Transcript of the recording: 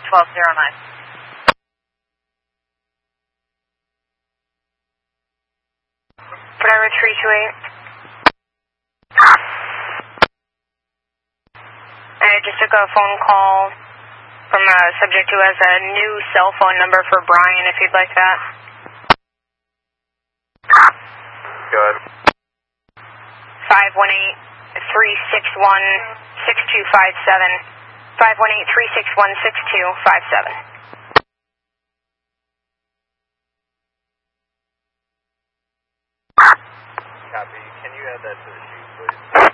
1209. Driver 328. I just took a phone call from a subject who has a new cell phone number for Brian, if you'd like that. Go ahead. 518-361-6257. 518-361-6257. Copy. Can you add that to the sheet, please?